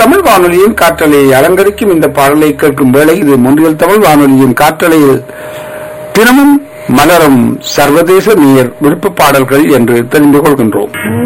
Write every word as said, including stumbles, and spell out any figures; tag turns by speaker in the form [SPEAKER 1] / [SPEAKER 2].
[SPEAKER 1] தமிழ் வானொலியின் காற்றலையை அலங்கரிக்கும் இந்த பாடலை கேட்கும் வேளை இது மொன்றியல் தமிழ் வானொலியின் காற்றலையில் தினமும் மலரும் சர்வதேச நேயர் விருப்ப பாடல்கள் என்று தெரிந்து கொள்கின்றோம்.